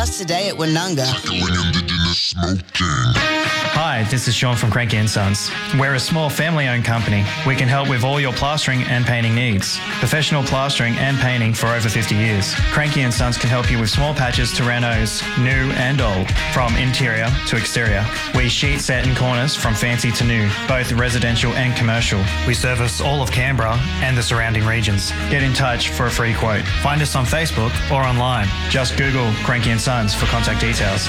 Us today at Winunga. Hi, this is Sean from Cranky & Sons. We're a small family-owned company. We can help with all your plastering and painting needs. Professional plastering and painting for over 50 years. Cranky & Sons can help you with small patches to renos, new and old, from interior to exterior. We sheet set in corners from fancy to new, both residential and commercial. We service all of Canberra and the surrounding regions. Get in touch for a free quote. Find us on Facebook or online. Just Google Cranky & Sons for contact details.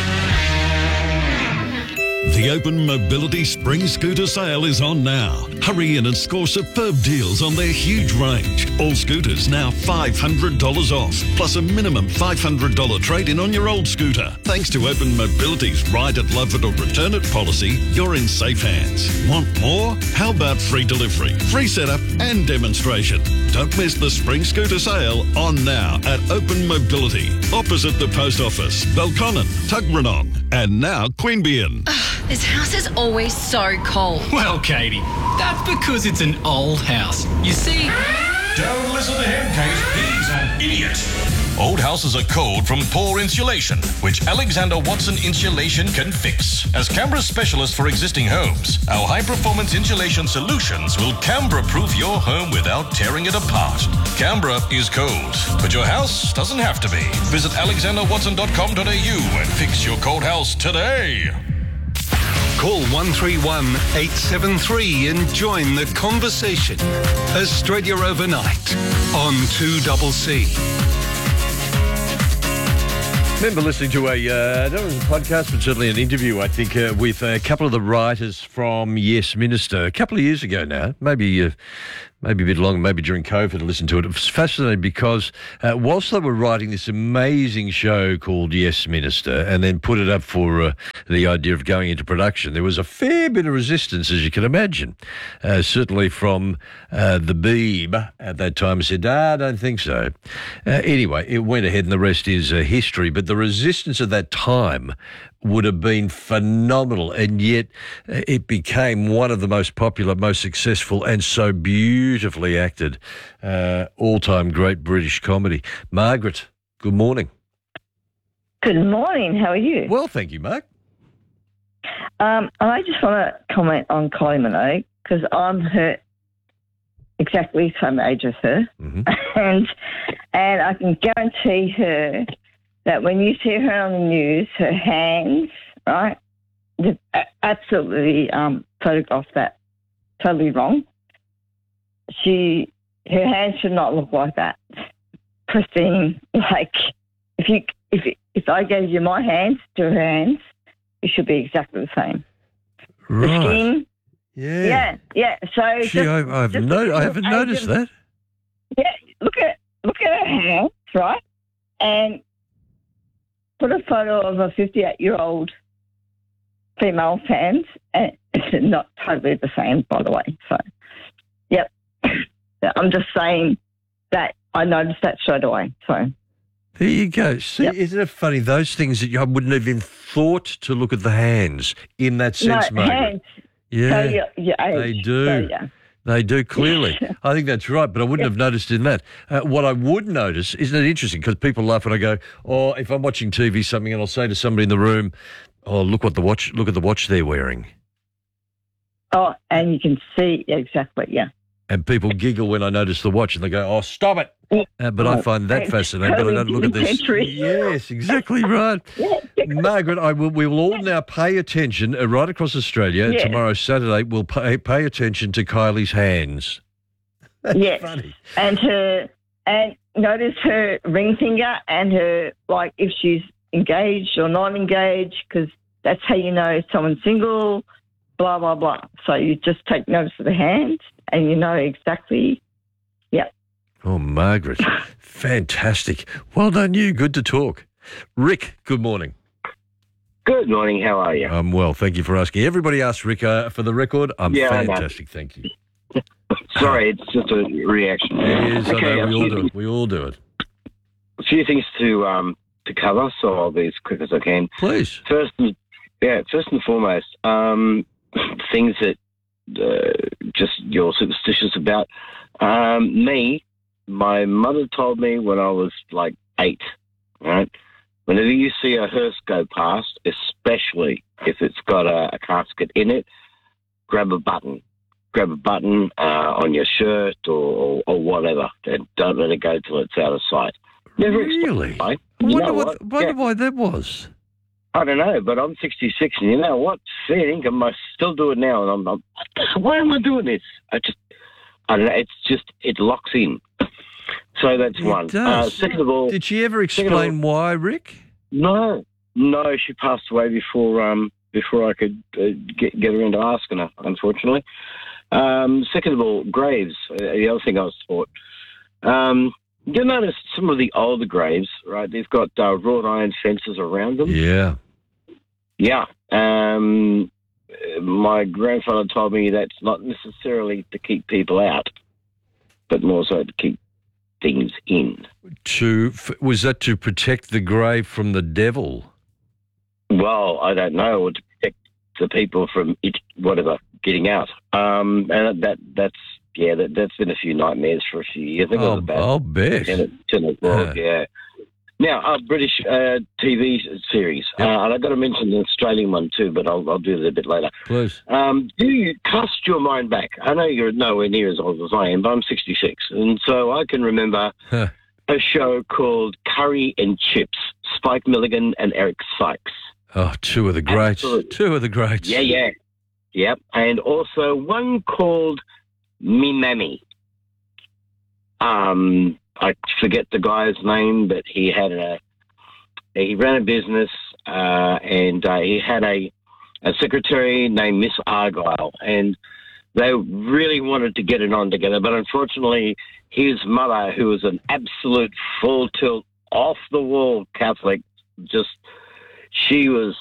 The Open Mobility Spring Scooter Sale is on now. Hurry in and score superb deals on their huge range. All scooters now $500 off, plus a minimum $500 trade-in on your old scooter. Thanks to Open Mobility's Ride it, Love it or Return it policy, you're in safe hands. Want more? How about free delivery, free setup and demonstration? Don't miss the Spring Scooter Sale on now at Open Mobility, opposite the Post Office, Belconnen, Tuggeranong, and now Queanbeyan. This house is always so cold. Well, Katie, that's because it's an old house. You see... Don't listen to him, Kate. He's an idiot. Old houses are cold from poor insulation, which Alexander Watson Insulation can fix. As Canberra's specialist for existing homes, our high-performance insulation solutions will Canberra-proof your home without tearing it apart. Canberra is cold, but your house doesn't have to be. Visit alexanderwatson.com.au and fix your cold house today. Call 131 873 and join the conversation. Australia Overnight on 2CC. I remember listening to that was a podcast, but certainly an interview, I think, with a couple of the writers from Yes Minister a couple of years ago now, maybe a bit longer, maybe during COVID, I listened to it. It was fascinating because whilst they were writing this amazing show called Yes Minister and then put it up for the idea of going into production, there was a fair bit of resistance, as you can imagine. Certainly from the Beeb at that time said, I don't think so. Anyway, it went ahead and the rest is history. But the resistance at that time would have been phenomenal, and yet it became one of the most popular, most successful, and so beautifully acted all-time great British comedy. Margaret, good morning. Good morning. How are you? Well, thank you, Mark. I just want to comment on Kylie Minogue because I'm her exactly the same age as her, and I can guarantee her that when you see her on the news, her hands, right, they've absolutely photographed that totally wrong. Her hands should not look like that. Pristine, like if I gave you my hands to her hands, it should be exactly the same. Right. The skin. Yeah. Yeah. So gee, I haven't noticed that. Yeah, look at her hands, right, and put a photo of a 58-year-old female hands, and it's not totally the same, by the way. So, yep. I'm just saying that I noticed that straight away. So there you go. See, Isn't it funny? Those things that I wouldn't have even thought to look at the hands in that sense, no, Margaret. hands. Yeah, your age. They do. So, yeah. They do, clearly. I think that's right, but I wouldn't have noticed in that. What I would notice, isn't it interesting, because people laugh when I go, if I'm watching TV something and I'll say to somebody in the room, look at the watch they're wearing. Oh, and you can see, exactly, yeah. And people giggle when I notice the watch and they go, stop it. But I find that fascinating, but I don't look at this. Yes, exactly right. Margaret, we will all now pay attention right across Australia. Yes. Tomorrow, Saturday, we'll pay attention to Kylie's hands. That's funny. And notice her ring finger and her, like, if she's engaged or not engaged, because that's how you know someone's single, blah, blah, blah. So you just take notice of the hands and you know exactly, Oh, Margaret, fantastic. Well done you. Good to talk. Rick, good morning. Good morning. How are you? I'm well. Thank you for asking. Everybody asks Rick for the record. I'm fantastic. Thank you. Sorry, it's just a reaction. It is. Okay, I know, we all do it. A few things to cover, so I'll be as quick as I can. Please. First and foremost, things that just you're superstitious about. My mother told me when I was like 8, right, Whenever you see a hearse go past, especially if it's got a casket in it, grab a button. Grab a button on your shirt or whatever, and don't let it go till it's out of sight. Never Really? explained I why. wonder why that was. I don't know, but I'm 66, and you know what? Fair income, I still do it now, and I'm why am I doing this? I don't know. It locks in. So that's one. Does. Second of all, did she ever explain why, Rick? No, she passed away before I could get her into asking her, unfortunately. Second of all, graves, the other thing I was taught. You'll notice some of the older graves, right, they've got wrought iron fences around them. Yeah. Yeah. My grandfather told me that's not necessarily to keep people out, but more so to keep things in. Was that to protect the grave from the devil? Well, I don't know, or to protect the people from it, whatever, getting out. And that's been a few nightmares for a few years. I think it was about I'll bet. 10 as well, yeah. Now, British TV series, and I've got to mention the Australian one too, but I'll do that a bit later. Please. Do you cast your mind back? I know you're nowhere near as old as I am, but I'm 66, and so I can remember a show called Curry and Chips, Spike Milligan and Eric Sykes. Oh, two of the greats. Absolutely. Two of the greats. Yeah. Yep. And also one called Me Mammy. I forget the guy's name, but he ran a business, and he had a secretary named Miss Argyle, and they really wanted to get it on together, but unfortunately his mother, who was an absolute full tilt, off the wall Catholic, she would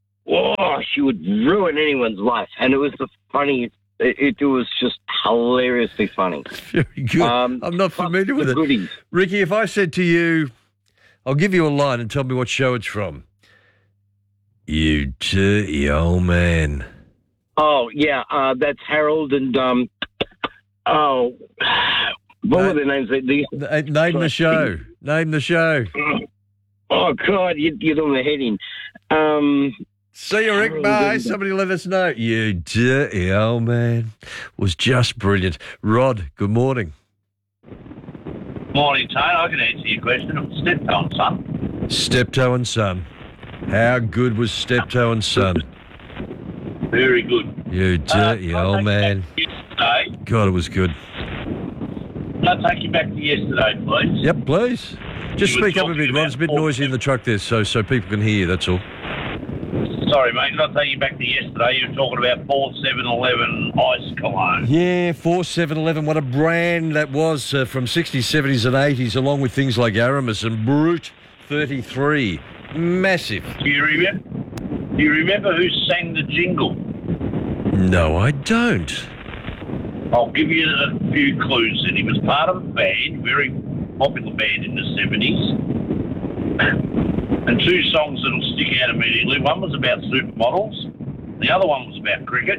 ruin anyone's life, and it was the funniest. It was just hilariously funny. Very good. I'm not familiar with it. Goodies. Ricky, if I said to you, I'll give you a line and tell me what show it's from. You dirty old man. Oh, yeah, that's Harold and, what were their names? Name the show. Name the show. Oh, God, you're doing the heading. See you, Rick. Bye. Somebody let us know. You dirty old man. Was just brilliant. Rod, good morning. Morning, Tone. I can answer your question. It was Steptoe and Son. Steptoe and Son. How good was Steptoe and Son? Very good. You dirty old man. Yesterday. God, it was good. Can I take you back to yesterday, please? Yep, please. Just You were speak up a bit, talking Rod. It's a bit about noisy in the truck there, so people can hear you, that's all. Sorry, mate. Can I take you back to yesterday? You were talking about 4711 Ice Cologne. Yeah, 4711. What a brand that was from 60s, 70s and 80s, along with things like Aramis and Brute 33. Massive. Do you remember who sang the jingle? No, I don't. I'll give you a few clues. And he was part of a band, very popular band in the 70s. And two songs that'll stick out immediately. One was about supermodels. The other one was about cricket.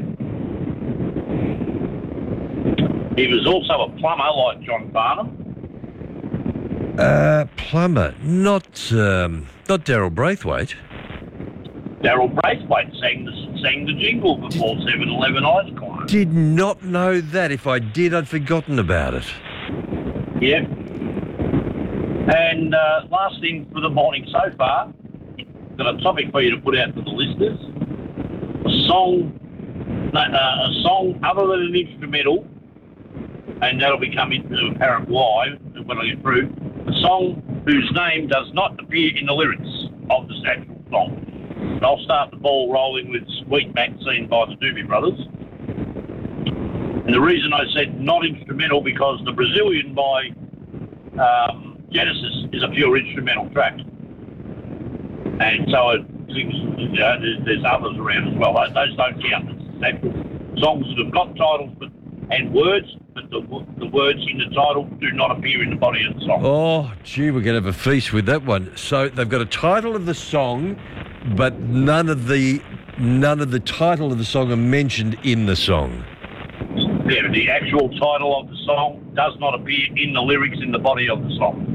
He was also a plumber like John Farnham. Plumber, not Daryl Braithwaite. Daryl Braithwaite sang the jingle before 7-Eleven Ice Cologne. Did not know that. If I did, I'd forgotten about it. Yeah. And last thing for the morning so far, got a topic for you to put out to the listeners. A song other than an instrumental, and that'll become apparent why when I get through. A song whose name does not appear in the lyrics of this actual song. And I'll start the ball rolling with Sweet Maxine by the Doobie Brothers. And the reason I said not instrumental, because the Brazilian by Genesis is a pure instrumental track. And so there's others around as well. Those don't count. It's actual songs that have got titles and words, but the words in the title do not appear in the body of the song. Oh, gee, we're going to have a feast with that one. So they've got a title of the song, but none of the title of the song are mentioned in the song. Yeah, the actual title of the song does not appear in the lyrics in the body of the song.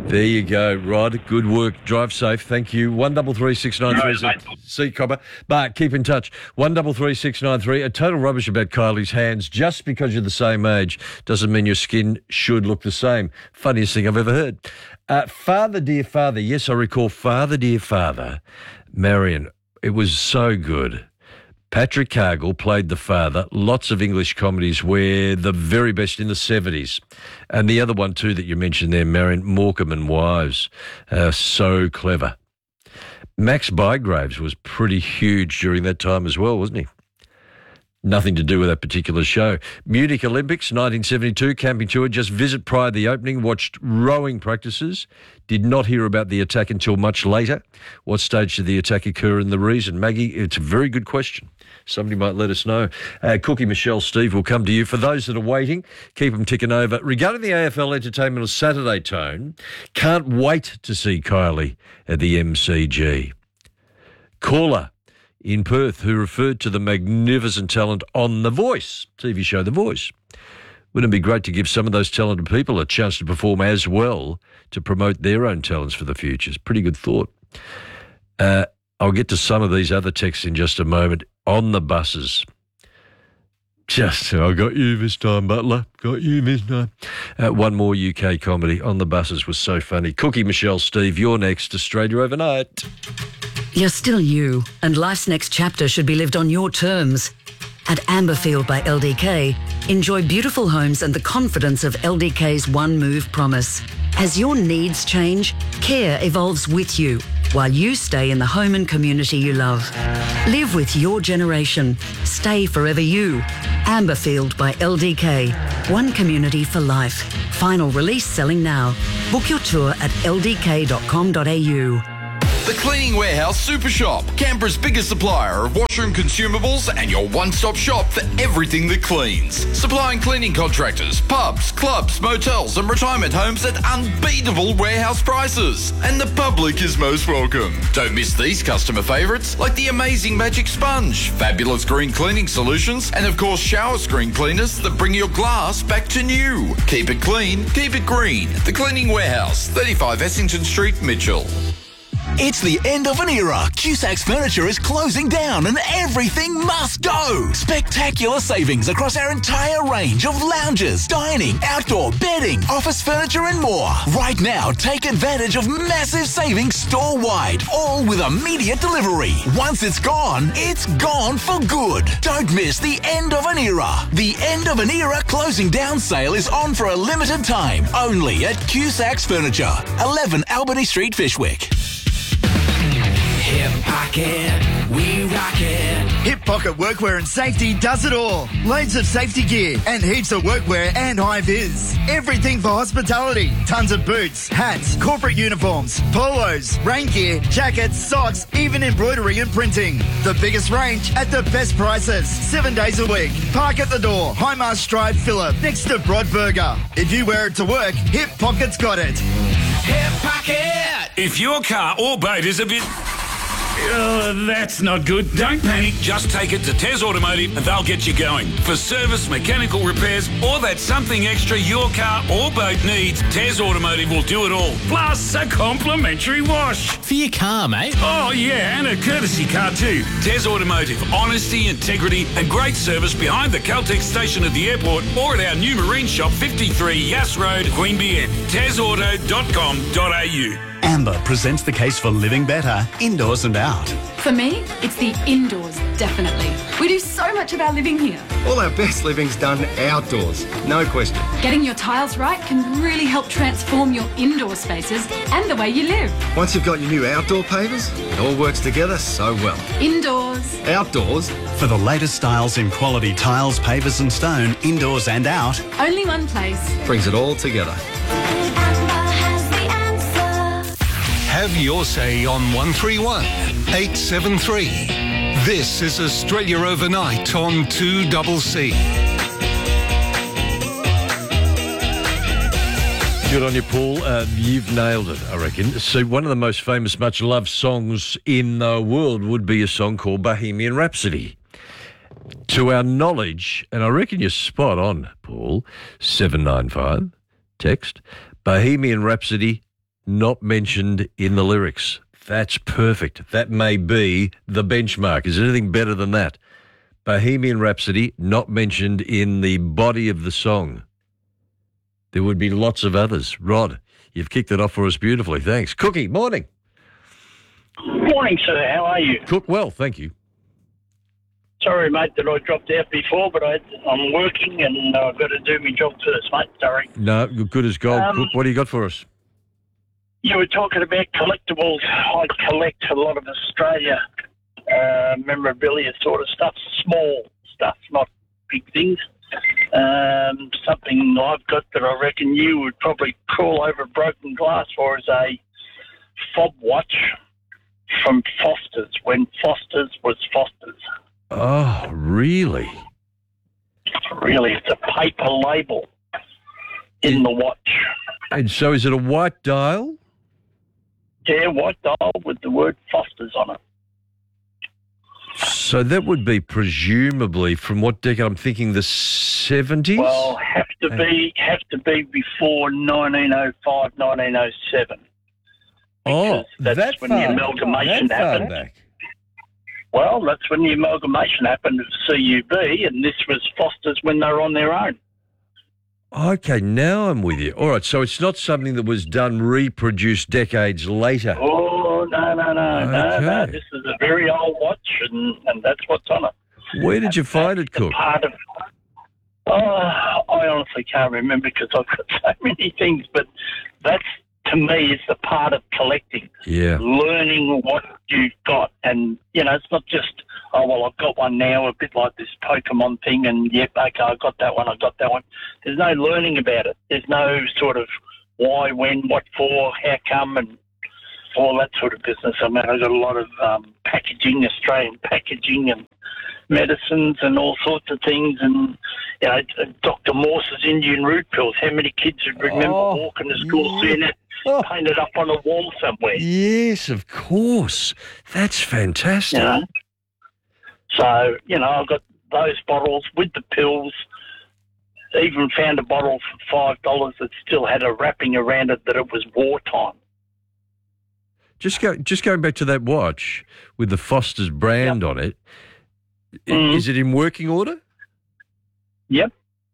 There you go, Rod. Good work. Drive safe. Thank you. 133693. See, Cobber. But keep in touch. 133693. A total rubbish about Kylie's hands. Just because you're the same age doesn't mean your skin should look the same. Funniest thing I've ever heard. Father, Dear Father. Yes, I recall Father, Dear Father. Marion. It was so good. Patrick Cargill played the father. Lots of English comedies were the very best in the 70s. And the other one too that you mentioned there, Marion, Morecambe and Wives. So clever. Max Bygraves was pretty huge during that time as well, wasn't he? Nothing to do with that particular show. Munich Olympics, 1972, camping tour. Just visit prior to the opening, watched rowing practices. Did not hear about the attack until much later. What stage did the attack occur and the reason? Maggie, it's a very good question. Somebody might let us know. Cookie, Michelle, Steve will come to you. For those that are waiting, keep them ticking over. Regarding the AFL Entertainment on Saturday tone, can't wait to see Kylie at the MCG. Caller in Perth who referred to the magnificent talent on The Voice, TV show The Voice. Wouldn't it be great to give some of those talented people a chance to perform as well to promote their own talents for the future? It's a pretty good thought. I'll get to some of these other texts in just a moment. On the buses. I got you this time, Butler. Got you this time. One more UK comedy. On the buses was so funny. Cookie, Michelle, Steve, you're next. Australia Overnight. You're still you, and life's next chapter should be lived on your terms. At Amberfield by LDK, enjoy beautiful homes and the confidence of LDK's One Move promise. As your needs change, care evolves with you, while you stay in the home and community you love. Live with your generation. Stay forever you. Amberfield by LDK. One community for life. Final release selling now. Book your tour at ldk.com.au. The Cleaning Warehouse Super Shop, Canberra's biggest supplier of washroom consumables and your one-stop shop for everything that cleans. Supplying cleaning contractors, pubs, clubs, motels and retirement homes at unbeatable warehouse prices. And the public is most welcome. Don't miss these customer favourites like the amazing Magic Sponge, fabulous green cleaning solutions and of course shower screen cleaners that bring your glass back to new. Keep it clean, keep it green. The Cleaning Warehouse, 35 Essington Street, Mitchell. It's the end of an era. Cusac's Furniture is closing down and everything must go. Spectacular savings across our entire range of lounges, dining, outdoor, bedding, office furniture and more. Right now, take advantage of massive savings store-wide, all with immediate delivery. Once it's gone for good. Don't miss the end of an era. The end of an era closing down sale is on for a limited time, only at Cusac's Furniture, 11 Albany Street, Fishwick. Hip Pocket, we rock it. Hip Pocket Workwear and Safety does it all. Loads of safety gear and heaps of workwear and high vis. Everything for hospitality. Tons of boots, hats, corporate uniforms, polos, rain gear, jackets, socks, even embroidery and printing. The biggest range at the best prices. 7 days a week. Park at the door. Highmarsh Drive, Phillip, next to Broadburger. If you wear it to work, Hip Pocket's got it. Hip Pocket! If your car or boat is a bit... that's not good. Don't panic. Just take it to Tez Automotive and they'll get you going. For service, mechanical repairs, or that something extra your car or boat needs, Tez Automotive will do it all. Plus a complimentary wash. For your car, mate. Oh, yeah, and a courtesy car too. Tez Automotive. Honesty, integrity and great service behind the Caltex station at the airport or at our new marine shop, 53 Yass Road, Queanbeyan. TezAuto.com.au. Amber presents the case for living better, indoors and out. For me, it's the indoors, definitely. We do so much of our living here. All our best living's done outdoors, no question. Getting your tiles right can really help transform your indoor spaces and the way you live. Once you've got your new outdoor pavers, it all works together so well. Indoors. Outdoors. For the latest styles in quality tiles, pavers and stone, indoors and out. Only one place. Brings it all together. Have your say on 131 873. This is Australia Overnight on 2CC. Good on you, Paul. You've nailed it, I reckon. So one of the most famous, much-loved songs in the world would be a song called Bohemian Rhapsody. To our knowledge, and I reckon you're spot on, Paul, 795, text, Bohemian Rhapsody, not mentioned in the lyrics. That's perfect. That may be the benchmark. Is there anything better than that? Bohemian Rhapsody, not mentioned in the body of the song. There would be lots of others. Rod, you've kicked it off for us beautifully. Thanks. Cookie, morning. Morning, sir. How are you? Cook well, thank you. Sorry, mate, that I dropped out before, but I'm working and I've got to do my job first, mate. Sorry. No, you're good as gold. Cook, what do you got for us? You were talking about collectibles. I collect a lot of Australia memorabilia sort of stuff, small stuff, not big things. Something I've got that I reckon you would probably crawl over broken glass for is a fob watch from Foster's, when Foster's was Foster's. Oh, really? Really, it's a paper label in the watch. And so is it a white dial? Yeah, white dial with the word Foster's on it. So that would be presumably from what decade? I'm thinking the 70s? Well, have to be before 1905, 1907. Oh, that's when the amalgamation happened. Back. Well, that's when the amalgamation happened of CUB, and this was Foster's when they were on their own. Okay, now I'm with you. All right, so it's not something that was done, reproduced decades later. Oh, no. This is a very old watch, and that's what's on it. Where did you find it, Cook? I honestly can't remember because I've got so many things, but that's, to me, is the part of collecting. Yeah. Learning what you've got. And, it's not just, I've got one now, a bit like this Pokemon thing, and yep, okay, I got that one. There's no learning about it. There's no sort of why, when, what for, how come, and all that sort of business. I mean, I've got a lot of packaging, Australian packaging, and medicines and all sorts of things, and Dr. Morse's Indian root pills. How many kids would remember walking to school seeing it painted up on a wall somewhere? Yes, of course. That's fantastic. So, I've got those bottles with the pills. Even found a bottle for $5 that still had a wrapping around it that it was wartime. Just going back to that watch with the Foster's brand on it, is it in working order? Yep.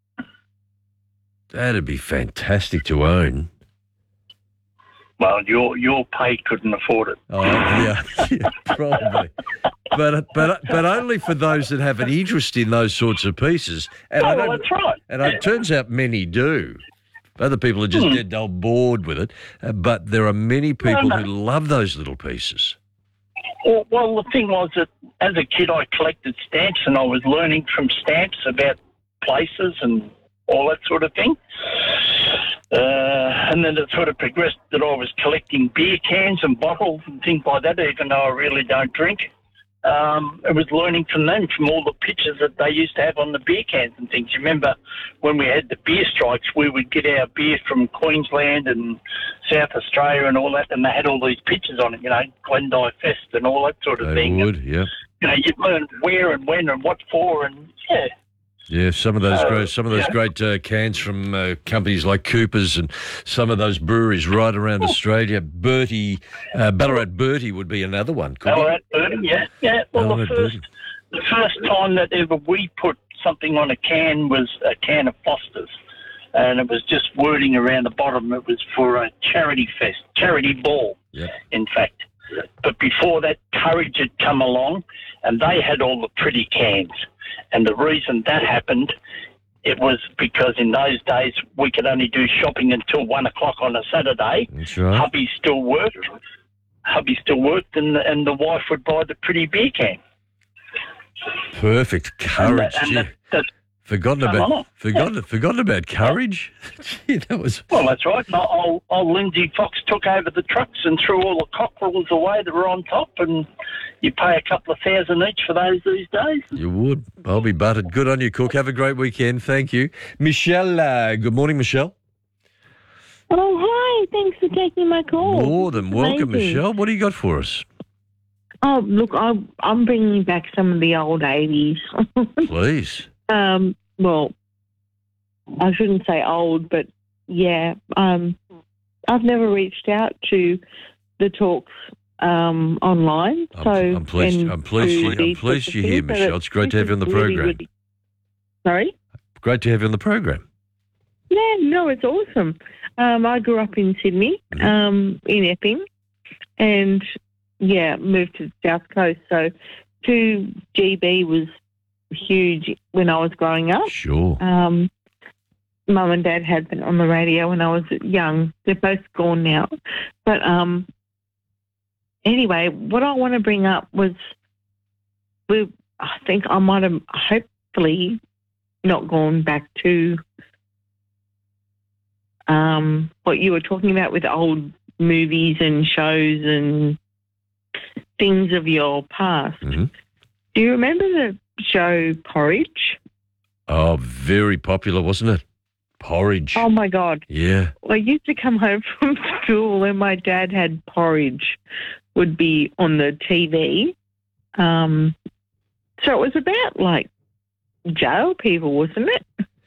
That'd be fantastic to own. Well, your pay couldn't afford it. Oh, yeah probably. But only for those that have an interest in those sorts of pieces. And that's right. And it turns out many do. Other people are just dead dull bored with it. But there are many people who love those little pieces. Well, the thing was that as a kid I collected stamps and I was learning from stamps about places and all that sort of thing. And then it sort of progressed that I was collecting beer cans and bottles and things like that, even though I really don't drink. I was learning from them, from all the pictures that they used to have on the beer cans and things. You remember when we had the beer strikes, we would get our beer from Queensland and South Australia and all that, and they had all these pictures on it, Glendive Fest and all that sort of thing. They would, yeah. You'd learn where and when and what for, and yeah. Yeah, some of those great cans from companies like Coopers and some of those breweries right around Australia. Ballarat Bertie would be another one. Ballarat Bertie, yeah. Well, the first time that ever we put something on a can was a can of Foster's, and it was just wording around the bottom. It was for a charity ball, in fact. But before that, Courage had come along, and they had all the pretty cans. And the reason that happened, it was because in those days we could only do shopping until 1 o'clock on a Saturday. That's right. Hubby still worked, and the wife would buy the pretty beer can. Perfect. Courage. Forgotten about Courage. Gee, that was. Well, that's right. Old Lindsay Fox took over the trucks and threw all the cockerels away that were on top, and you pay a couple of $1,000 each for those these days. You would. I'll be buttered. Good on you, Cook. Have a great weekend. Thank you. Michelle, good morning, Michelle. Oh, hi. Thanks for taking my call. More than welcome, Michelle. What do you got for us? Oh, look, I'm bringing back some of the old 80s. Please. Well, I shouldn't say old, but yeah. I've never reached out to the talks online. I'm pleased you here, Michelle. It's great to have you on the program. Sorry? Great to have you on the program. Yeah, no, it's awesome. I grew up in Sydney, in Epping, and, moved to the South Coast. So 2GB was huge when I was growing up. Sure. Mum and Dad had been on the radio when I was young. They're both gone now. But anyway, what I want to bring up was I think I might have hopefully not gone back to what you were talking about with old movies and shows and things of your past. Mm-hmm. Do you remember the show Porridge? Oh, very popular, wasn't it? Porridge. Oh, my God. Yeah. I used to come home from school and my dad had Porridge would be on the TV. So it was about, like, jail people, wasn't it?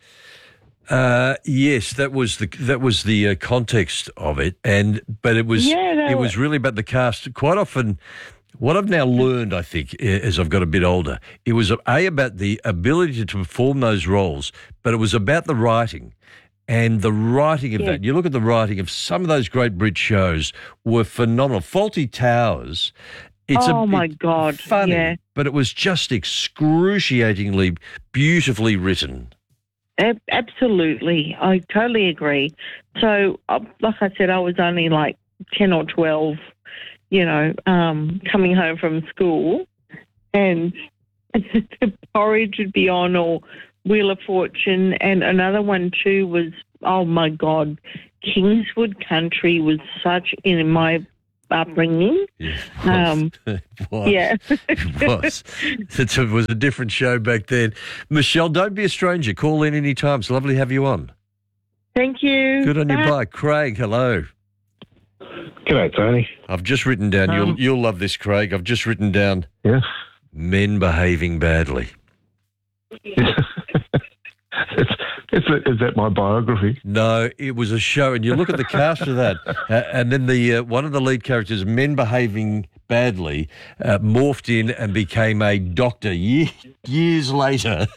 Yes, that was the context of it, but it was really about the cast. Quite often, what I've now learned, I think, as I've got a bit older, it was about the ability to perform those roles, but it was about the writing. And the writing of that, you look at the writing of some of those great Brit shows were phenomenal. Fawlty Towers, my God, funny, but it was just excruciatingly beautifully written. Absolutely. I totally agree. So, like I said, I was only like 10 or 12, coming home from school, and Porridge would be on, or Wheel of Fortune, and another one too was, oh my God, Kingswood Country was such in my upbringing. It was. Yeah. It was. It was a different show back then. Michelle, don't be a stranger. Call in any time. It's lovely to have you on. Thank you. Good on you. Bye. Craig, hello. G'day, Tony. I've just written down, you'll love this, Craig. I've just written down men behaving badly. Is that my biography? No, it was a show, and you look at the cast of that, and then the one of the lead characters, men behaving badly, morphed in and became a doctor years later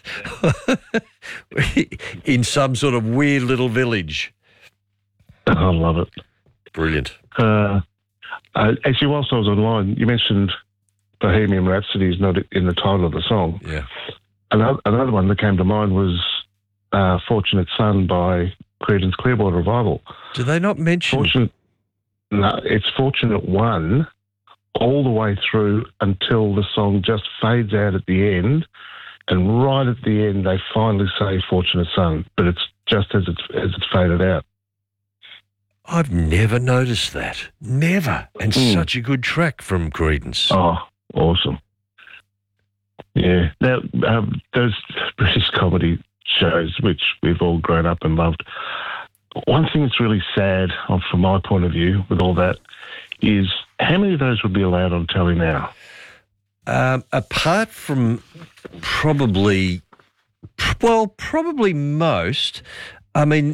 in some sort of weird little village. I love it. Brilliant. Actually, whilst I was online, you mentioned Bohemian Rhapsody is not in the title of the song. Yeah. Another one that came to mind was Fortunate Son by Creedence Clearwater Revival. Do they not mention? No, it's Fortunate One all the way through until the song just fades out at the end, and right at the end they finally say Fortunate Son, but it's just as it's faded out. I've never noticed that. Never. And such a good track from Creedence. Oh, awesome. Yeah. Now, those British comedy shows, which we've all grown up and loved, one thing that's really sad from my point of view with all that is how many of those would be allowed on telly now? Apart from probably most. I mean,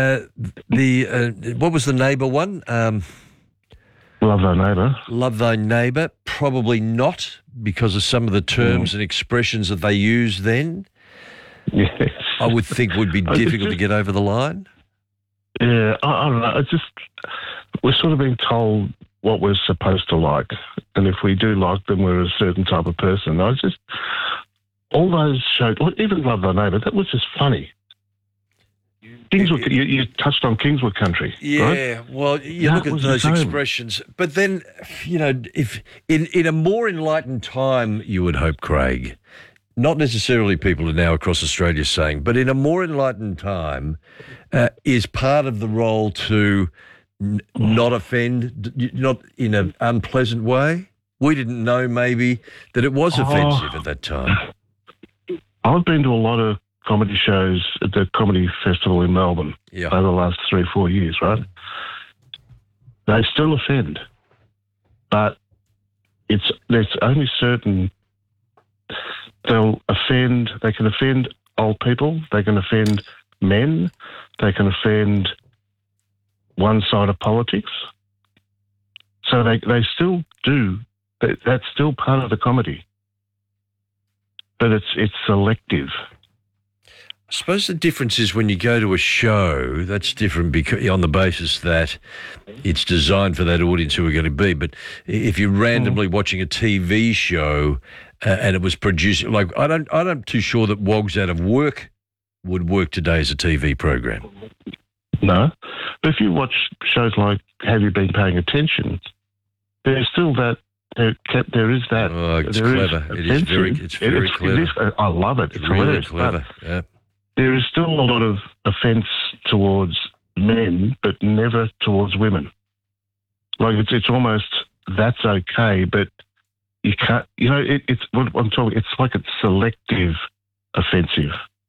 what was the Neighbour one? Love Thy Neighbour. Love Thy Neighbour. Probably not, because of some of the terms and expressions that they used then. Yes. I would think would be difficult to get over the line. Yeah, I don't know. It's just, we're sort of being told what we're supposed to like. And if we do like them, we're a certain type of person. All those shows, even Love Thy Neighbour, that was just funny. Kingswood, you touched on Kingswood Country, yeah, right? Well, you look at those expressions, but then, if in a more enlightened time, you would hope, Craig, not necessarily people are now across Australia saying, but in a more enlightened time, is part of the role to not offend, not in an unpleasant way? We didn't know maybe that it was offensive at that time. I've been to a lot of comedy shows at the Comedy Festival in Melbourne over the last 3-4 years, right? They still offend, but there's only certain. They can offend old people, they can offend men, they can offend one side of politics. So they still do. That's still part of the comedy. But it's selective. I suppose the difference is when you go to a show, that's different because on the basis that it's designed for that audience who are going to be. But if you're randomly watching a TV show and it was produced, like I'm too sure that Wogs Out of Work would work today as a TV program. No, but if you watch shows like Have You Been Paying Attention, there's still that. There is that. Oh, it's clever. It's very clever. I love it. It's really clever. Yeah. There is still a lot of offence towards men, but never towards women. Like it's almost that's okay, but you can't. You know, it's what I'm talking. It's like it's selective offensive.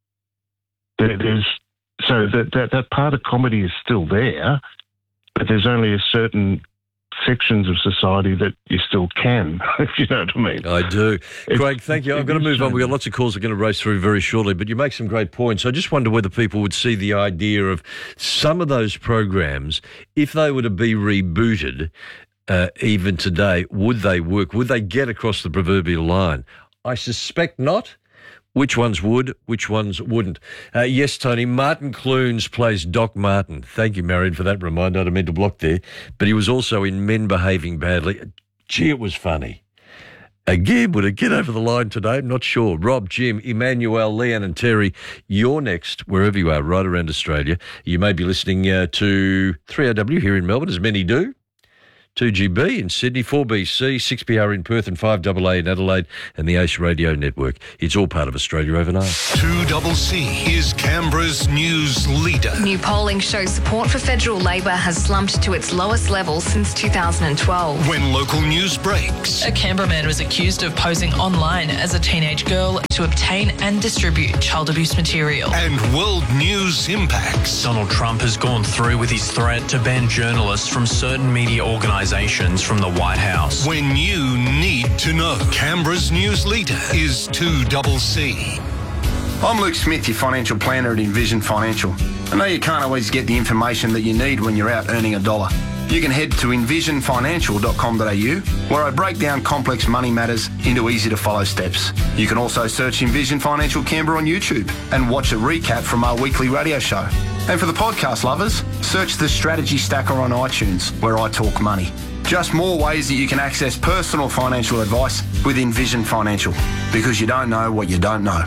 So that part of comedy is still there, but there's only a certain sections of society that you still can, if you know what I mean. I do. Craig, thank you. I've got to move on. We've got lots of calls we're going to race through very shortly, but you make some great points. I just wonder whether people would see the idea of some of those programs, if they were to be rebooted, even today, would they work? Would they get across the proverbial line? I suspect not. Which ones would, which ones wouldn't? Yes, Tony, Martin Clunes plays Doc Martin. Thank you, Marion, for that reminder. I didn't mean to block there. But he was also in Men Behaving Badly. Gee, it was funny. Again, would it get over the line today? I'm not sure. Rob, Jim, Emmanuel, Leanne and Terry, you're next, wherever you are, right around Australia. You may be listening to 3AW here in Melbourne, as many do. 2GB in Sydney, 4BC, 6PR in Perth and 5AA in Adelaide and the Ace Radio Network. It's all part of Australia overnight. 2CC is Canberra's news leader. New polling shows support for federal Labor has slumped to its lowest level since 2012. When local news breaks. A Canberra man was accused of posing online as a teenage girl to obtain and distribute child abuse material. And world news impacts. Donald Trump has gone through with his threat to ban journalists from certain media organisations from the White House. When you need to know, Canberra's news leader is 2CC. I'm Luke Smith, your financial planner at Envision Financial. I know you can't always get the information that you need when you're out earning a dollar. You can head to envisionfinancial.com.au, where I break down complex money matters into easy-to-follow steps. You can also search Envision Financial Canberra on YouTube and watch a recap from our weekly radio show. And for the podcast lovers, search the Strategy Stacker on iTunes, where I talk money. Just more ways that you can access personal financial advice with Envision Financial, because you don't know what you don't know.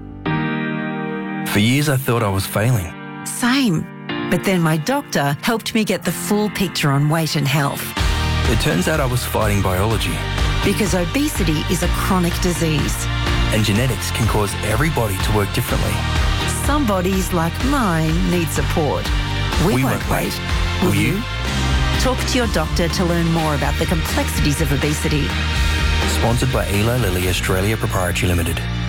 For years I thought I was failing. Same. But then my doctor helped me get the full picture on weight and health. It turns out I was fighting biology. Because obesity is a chronic disease. And genetics can cause everybody to work differently. Some bodies, like mine, need support. We won't wait. Will you? Talk to your doctor to learn more about the complexities of obesity. Sponsored by Eli Lilly Australia Proprietary Limited.